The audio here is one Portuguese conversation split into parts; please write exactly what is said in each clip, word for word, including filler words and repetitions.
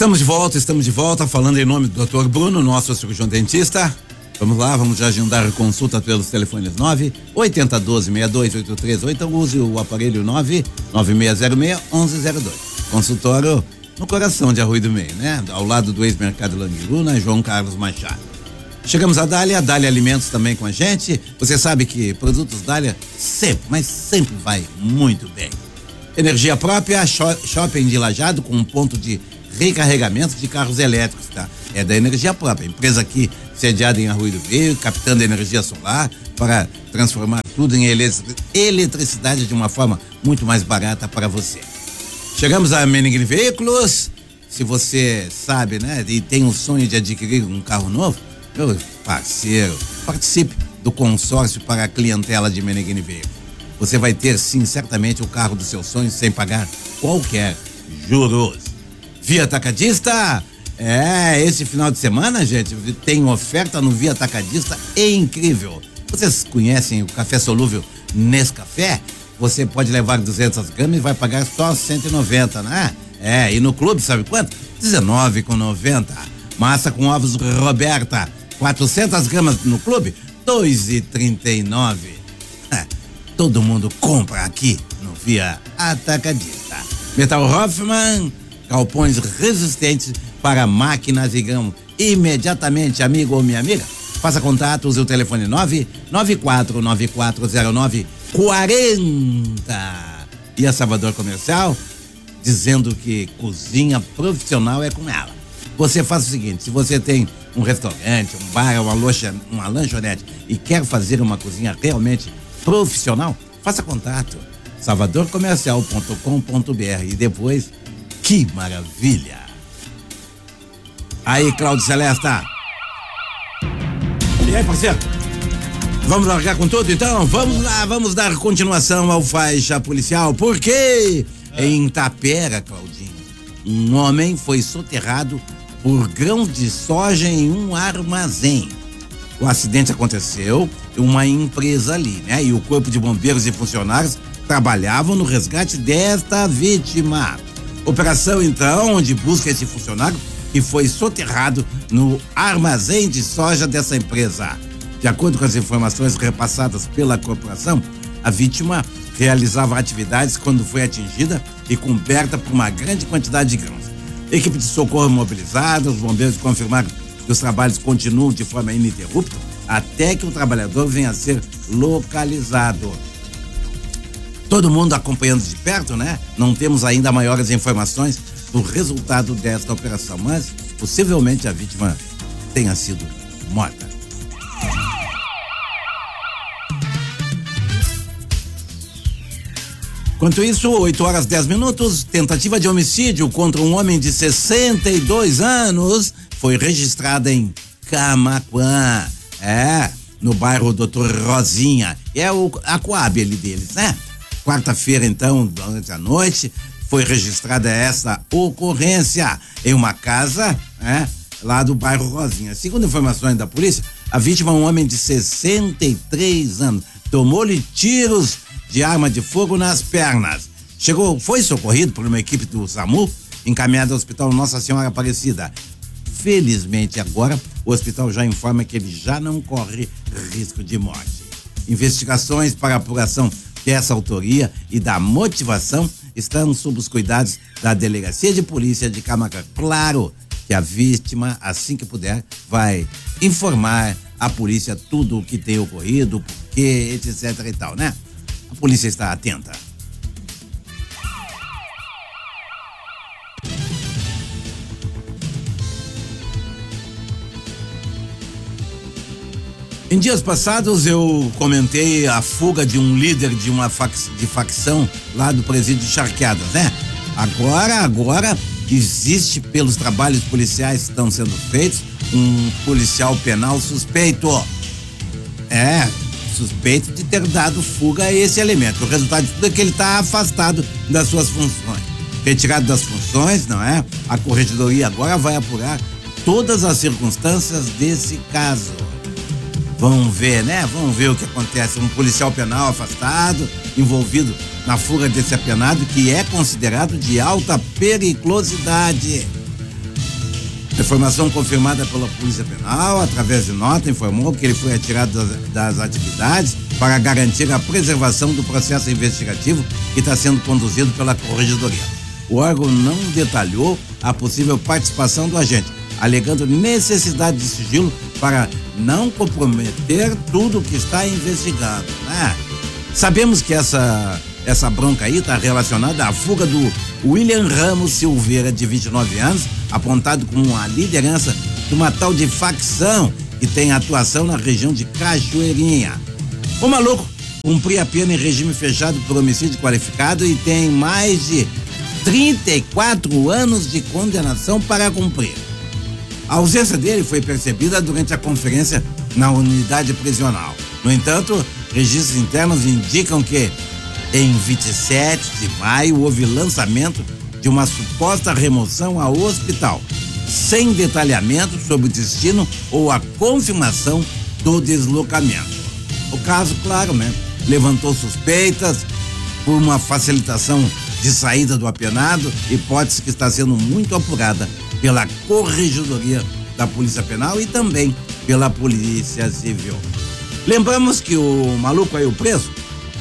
Estamos de volta, estamos de volta, falando em nome do doutor Bruno, nosso cirurgião dentista. Vamos lá, vamos já agendar consulta pelos telefones nove oito zero um dois, seis dois oito três, ou então use o aparelho nove nove seis zero seis, um um zero dois. Consultório no coração de Arroio do Meio, né? Ao lado do ex-mercado Languiru, na João Carlos Machado. Chegamos a Dália, a Dália Alimentos também com a gente. Você sabe que produtos Dália sempre, mas sempre vai muito bem. Energia própria, shopping de Lajeado com um ponto de recarregamento de carros elétricos, tá? É da energia própria, empresa aqui sediada em Arroio do Meio, captando energia solar para transformar tudo em eletricidade de uma forma muito mais barata para você. Chegamos a Meneghini Veículos. Se você sabe, né, e tem o sonho de adquirir um carro novo, meu parceiro, participe do consórcio para a clientela de Meneghini Veículos. Você vai ter, sim, certamente o carro dos seus sonhos sem pagar qualquer juros. Via Atacadista, é, esse final de semana, gente, tem oferta no Via Atacadista incrível. Vocês conhecem o café solúvel Nescafé? Você pode levar duzentas gramas e vai pagar só cento e noventa, né? É, e no clube, sabe quanto? dezenove reais e noventa. Massa com ovos Roberta, quatrocentas gramas no clube, dois reais e trinta e nove. Todo mundo compra aqui no Via Atacadista. Metal Hoffman, galpões resistentes para máquinas e grão. Imediatamente, amigo ou minha amiga, faça contato, use o telefone nove nove quatro nove quatro zero nove quatro zero. E a Salvador Comercial, dizendo que cozinha profissional é com ela. Você faz o seguinte, se você tem um restaurante, um bar, uma, loja, uma lanchonete e quer fazer uma cozinha realmente profissional, faça contato, salvador comercial ponto com ponto b r. E depois, que maravilha! Aí, Cláudio Celesta. E aí, parceiro? Vamos largar com tudo, então? Vamos lá, vamos dar continuação ao Faixa Policial, porque é. Em Tapera, Claudinho, um homem foi soterrado por grãos de soja em um armazém. O acidente aconteceu em uma empresa ali, né? E o corpo de bombeiros e funcionários trabalhavam no resgate desta vítima. Operação, então, onde busca esse funcionário que foi soterrado no armazém de soja dessa empresa. De acordo com as informações repassadas pela corporação, a vítima realizava atividades quando foi atingida e coberta por uma grande quantidade de grãos. Equipe de socorro mobilizada, os bombeiros confirmaram que os trabalhos continuam de forma ininterrupta até que o trabalhador venha a ser localizado. Todo mundo acompanhando de perto, né? Não temos ainda maiores informações do resultado desta operação, mas possivelmente a vítima tenha sido morta. Enquanto isso, oito horas dez minutos, tentativa de homicídio contra um homem de sessenta e dois anos foi registrada em Camaquã, é, no bairro doutor Rosinha, é o, a Coab ali deles, né? Quarta-feira, então, durante a noite, foi registrada essa ocorrência em uma casa, é, lá do bairro Rosinha. Segundo informações da polícia, a vítima é um homem de sessenta e três anos, tomou-lhe tiros de arma de fogo nas pernas. Chegou, foi socorrido por uma equipe do SAMU, encaminhado ao Hospital Nossa Senhora Aparecida. Felizmente agora, o hospital já informa que ele já não corre risco de morte. Investigações para a apuração dessa autoria e da motivação estão sob os cuidados da Delegacia de Polícia de Camaquã. Claro que a vítima, assim que puder, vai informar a polícia tudo o que tem ocorrido, porquê, etc e tal, né? A polícia está atenta. Em dias passados eu comentei a fuga de um líder de uma fac, de facção lá do presídio de Charqueadas, né? Agora, agora existe, pelos trabalhos policiais que estão sendo feitos, um policial penal suspeito. É, suspeito de ter dado fuga a esse elemento. O resultado de tudo é que ele está afastado das suas funções. Retirado das funções, não é? A corregedoria agora vai apurar todas as circunstâncias desse caso. Vamos ver, né? Vamos ver o que acontece. Um policial penal afastado, envolvido na fuga desse apenado, que é considerado de alta periculosidade. A informação confirmada pela Polícia Penal, através de nota, informou que ele foi retirado das, das atividades para garantir a preservação do processo investigativo que está sendo conduzido pela Corregedoria. O órgão não detalhou a possível participação do agente, alegando necessidade de sigilo para não comprometer tudo o que está investigando, né? Sabemos que essa, essa bronca aí está relacionada à fuga do William Ramos Silveira, de vinte e nove anos, apontado como a liderança de uma tal de facção que tem atuação na região de Cachoeirinha. O maluco cumpria a pena em regime fechado por homicídio qualificado e tem mais de trinta e quatro anos de condenação para cumprir. A ausência dele foi percebida durante a conferência na unidade prisional. No entanto, registros internos indicam que em vinte e sete de maio houve lançamento de uma suposta remoção ao hospital, sem detalhamento sobre o destino ou a confirmação do deslocamento. O caso, claro, né, levantou suspeitas por uma facilitação de saída do apenado, hipótese que está sendo muito apurada pela Corregedoria da Polícia Penal e também pela Polícia Civil. Lembramos que o maluco aí, o preso,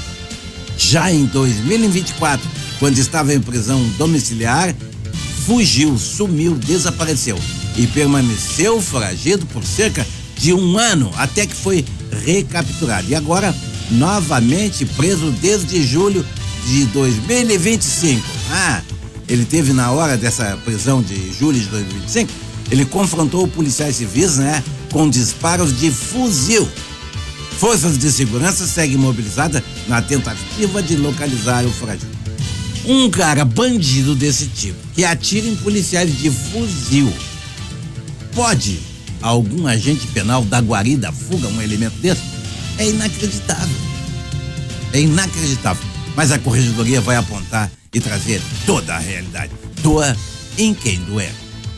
já em dois mil e vinte e quatro, quando estava em prisão domiciliar, fugiu, sumiu, desapareceu e permaneceu foragido por cerca de um ano, até que foi recapturado. E agora, novamente preso desde julho de dois mil e vinte e cinco. Ah, ele teve, na hora dessa prisão de julho de dois mil e vinte e cinco, ele confrontou policiais civis, né, com disparos de fuzil. Forças de segurança seguem mobilizadas na tentativa de localizar o foragido. Um cara bandido desse tipo, que atira em policiais de fuzil, pode algum agente penal dar guarida, fuga um elemento desse? É inacreditável. É inacreditável. Mas a Corregedoria vai apontar e trazer toda a realidade. Doa em quem doer.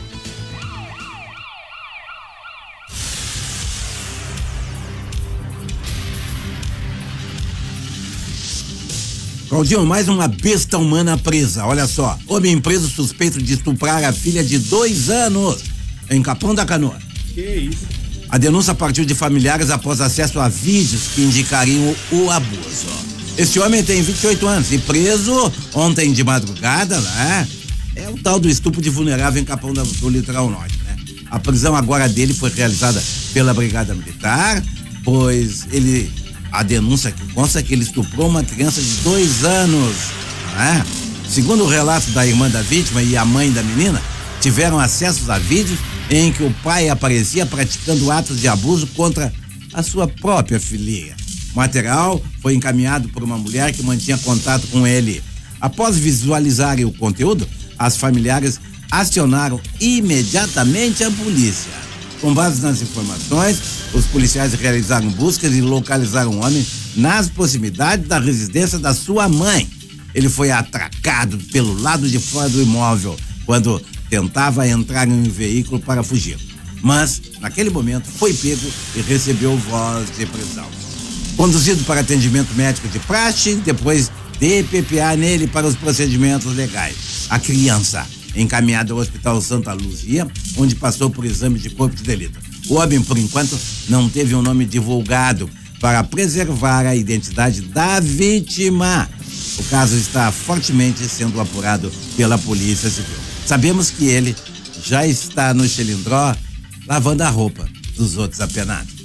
Claudinho, mais uma besta humana presa. Olha só, homem preso suspeito de estuprar a filha de dois anos em Capão da Canoa. Que isso? A denúncia partiu de familiares após acesso a vídeos que indicariam o abuso. Esse homem tem vinte e oito anos e preso ontem de madrugada, né? É o tal do estupro de vulnerável em Capão do Litoral Norte, né? A prisão agora dele foi realizada pela Brigada Militar, pois ele, a denúncia que consta é que ele estuprou uma criança de dois anos, né? Segundo o relato da irmã da vítima e a mãe da menina, tiveram acesso a vídeos em que o pai aparecia praticando atos de abuso contra a sua própria filha. O material foi encaminhado por uma mulher que mantinha contato com ele. Após visualizarem o conteúdo, as familiares acionaram imediatamente a polícia. Com base nas informações, os policiais realizaram buscas e localizaram o homem nas proximidades da residência da sua mãe. Ele foi atracado pelo lado de fora do imóvel quando tentava entrar em um veículo para fugir. Mas, naquele momento, foi pego e recebeu voz de prisão. Conduzido para atendimento médico de praxe, depois de P P A nele para os procedimentos legais. A criança encaminhada ao Hospital Santa Luzia, onde passou por exame de corpo de delito. O homem, por enquanto, não teve um nome divulgado para preservar a identidade da vítima. O caso está fortemente sendo apurado pela Polícia Civil. Sabemos que ele já está no Xilindró lavando a roupa dos outros apenados.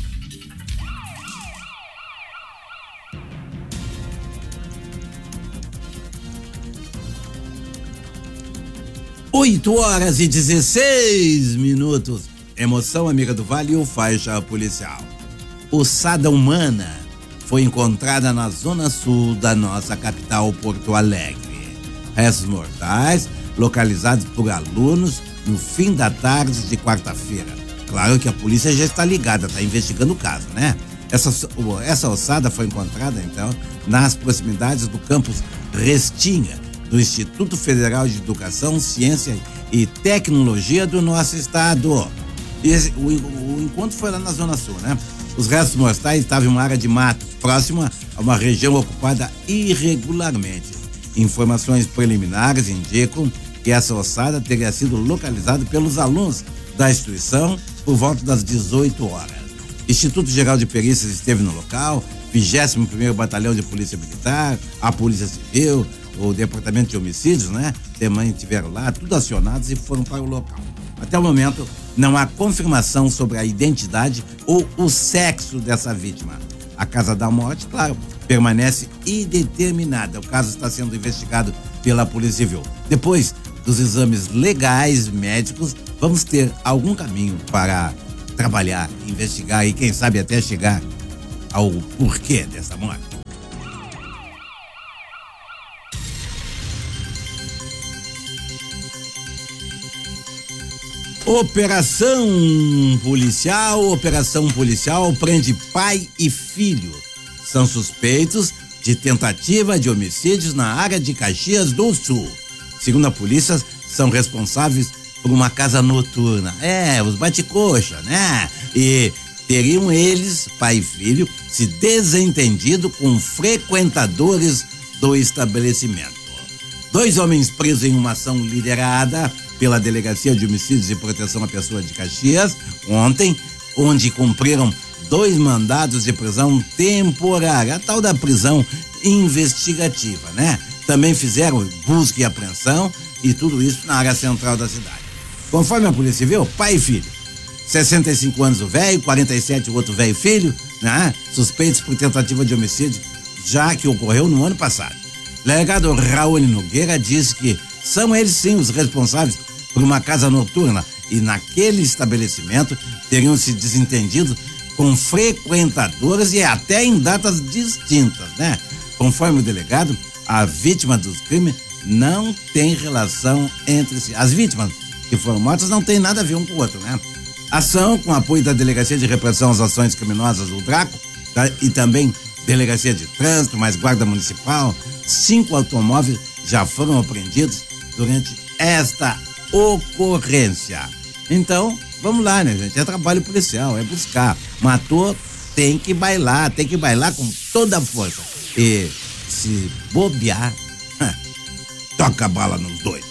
oito horas e dezesseis minutos. Emoção, amiga do Vale, e o faixa policial. Ossada humana foi encontrada na zona sul da nossa capital, Porto Alegre. Restos mortais localizados por alunos no fim da tarde de quarta-feira. Claro que a polícia já está ligada, está investigando o caso, né? Essa, essa ossada foi encontrada, então, nas proximidades do campus Restinga, do Instituto Federal de Educação, Ciência e Tecnologia do nosso estado. Esse, o, o encontro foi lá na Zona Sul, né? Os restos mortais estavam em uma área de mato, próxima a uma região ocupada irregularmente. Informações preliminares indicam que essa ossada teria sido localizada pelos alunos da instituição por volta das dezoito horas. Instituto Geral de Perícias esteve no local, vigésimo primeiro Batalhão de Polícia Militar, a Polícia Civil, o Departamento de Homicídios, né? Também estiveram lá, tudo acionados e foram para o local. Até o momento, não há confirmação sobre a identidade ou o sexo dessa vítima. A causa da morte, claro, permanece indeterminada. O caso está sendo investigado pela Polícia Civil. Depois dos exames legais, médicos, vamos ter algum caminho para trabalhar, investigar e quem sabe até chegar ao porquê dessa morte. Operação policial, operação policial prende pai e filho. São suspeitos de tentativa de homicídios na área de Caxias do Sul. Segundo a polícia, são responsáveis por uma casa noturna. É, os bate-coxa, né? E teriam eles, pai e filho, se desentendido com frequentadores do estabelecimento. Dois homens presos em uma ação liderada pela Delegacia de Homicídios e Proteção à Pessoa de Caxias, ontem, onde cumpriram dois mandados de prisão temporária, a tal da prisão investigativa, né? Também fizeram busca e apreensão e tudo isso na área central da cidade. Conforme a Polícia Civil, pai e filho, sessenta e cinco anos o velho, quarenta e sete o outro velho e filho, né? Suspeitos por tentativa de homicídio, já que ocorreu no ano passado. O delegado Raul Nogueira disse que são eles sim os responsáveis por uma casa noturna e naquele estabelecimento teriam se desentendido com frequentadores e até em datas distintas, né? Conforme o delegado, a vítima dos crimes não tem relação entre si. As vítimas que foram mortas não tem nada a ver um com o outro, né? Ação com apoio da Delegacia de Repressão às Ações Criminosas do Draco, tá? E também Delegacia de Trânsito, mais Guarda Municipal. Cinco automóveis já foram apreendidos durante esta ocorrência. Então, vamos lá, né, gente? É trabalho policial, é buscar. Matou, tem que bailar, tem que bailar com toda a força. E se bobear, toca a bala nos dois.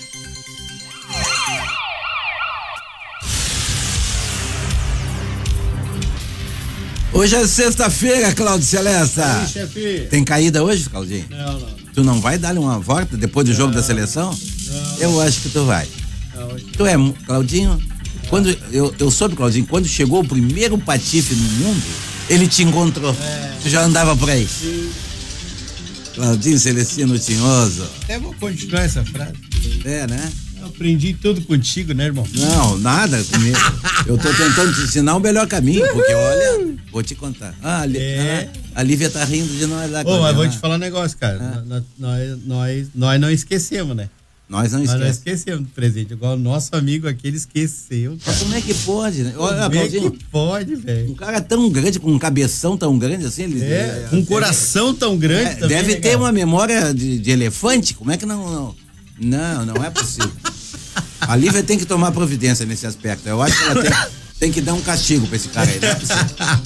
Hoje é sexta-feira, Cláudio Celesta. Aí, chefe. Tem caída hoje, Claudinho? Não, não. Tu não vai dar-lhe uma volta depois do jogo não, da seleção? Não. Eu acho que tu vai. Não, hoje... Tu é, Claudinho? Quando, eu, eu soube, Claudinho, quando chegou o primeiro patife no mundo, ele te encontrou. É. Tu já andava por aí. Sim. Claudinho Celestino Tinhoso. Até vou continuar essa frase. É, né? Eu aprendi tudo contigo, né, irmão? Não, nada comigo. Eu tô tentando te ensinar o melhor caminho, porque olha, vou te contar. Ah, ali, É. ah, a Lívia tá rindo de nós lá. Ô, mas Claudinho, vou lá. te falar um negócio, cara. Ah. Nós, nós, nós, nós não esquecemos, né? Nós não Nós não esquecemos. esquecemos do presente. Igual o nosso amigo aqui, ele esqueceu, cara. Mas como é que pode, né? Olha, Como é Claudinho, que pode, um velho? cara tão grande, com um cabeção tão grande assim, ele... É, um coração tão grande É, também. deve né, ter cara? uma memória de, de elefante. Como é que não, não? Não, não é possível. A Lívia tem que tomar providência nesse aspecto. Eu acho que ela tem, tem que dar um castigo pra esse cara aí. Não é possível.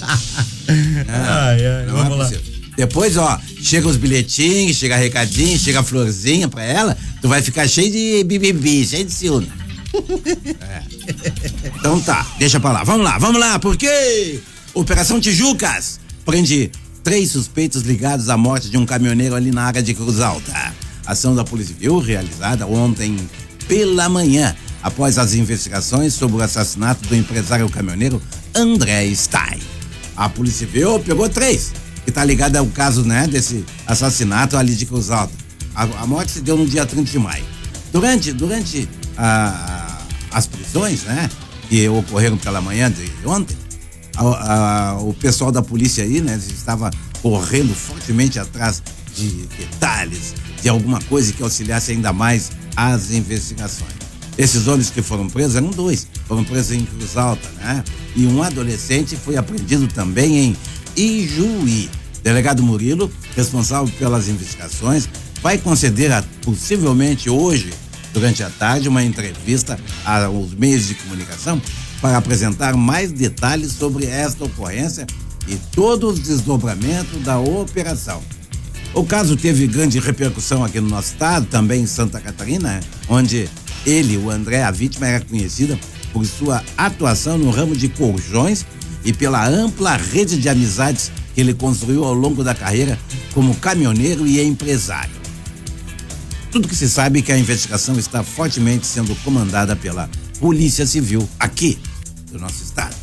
Não, Ai, ai, não vamos é lá. possível. Depois, ó, chega os bilhetinhos, chega recadinho, chega a florzinha pra ela, tu vai ficar cheio de bibibi, cheio de ciúme. É. Então tá, deixa pra lá. Vamos lá, vamos lá, porque Operação Tijucas prende três suspeitos ligados à morte de um caminhoneiro ali na área de Cruz Alta. Ação da Polícia Civil realizada ontem pela manhã, após as investigações sobre o assassinato do empresário caminhoneiro André Stein. A Polícia Civil pegou três, que tá ligada ao caso, né, desse assassinato ali de Cruz Alta. A, a morte se deu no dia trinta de maio. Durante, durante a, a, as prisões, né, que ocorreram pela manhã de ontem, a, a, o pessoal da polícia aí, né, estava correndo fortemente atrás de detalhes, de alguma coisa que auxiliasse ainda mais as investigações. Esses homens que foram presos eram dois, foram presos em Cruz Alta, né? E um adolescente foi apreendido também em Ijuí. Delegado Murilo, responsável pelas investigações, vai conceder a, possivelmente hoje, durante a tarde, uma entrevista aos meios de comunicação para apresentar mais detalhes sobre esta ocorrência e todo o desdobramento da operação. O caso teve grande repercussão aqui no nosso estado, também em Santa Catarina, onde Ele, o André, a vítima, era conhecida por sua atuação no ramo de colchões e pela ampla rede de amizades que ele construiu ao longo da carreira como caminhoneiro e empresário. Tudo que se sabe é que a investigação está fortemente sendo comandada pela Polícia Civil aqui do nosso estado.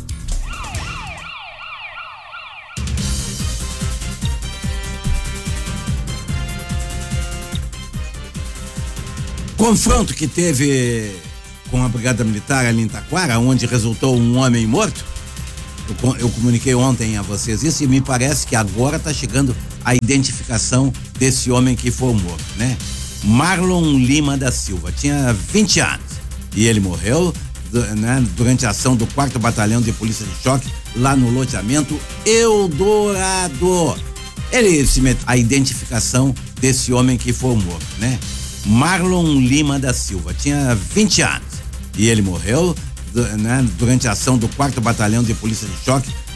Confronto que teve com a Brigada Militar ali em Taquara, onde resultou um homem morto. Eu, eu comuniquei ontem a vocês isso e me parece que agora está chegando a identificação desse homem que foi morto, né? Marlon Lima da Silva, tinha vinte anos e ele morreu, né, durante a ação do quarto Batalhão de Polícia de Choque lá no loteamento Eldorado. Ele se met... a identificação desse homem que foi morto, né? Marlon Lima da Silva, tinha vinte anos e ele morreu, né, durante a ação do quarto Batalhão de Polícia de Choque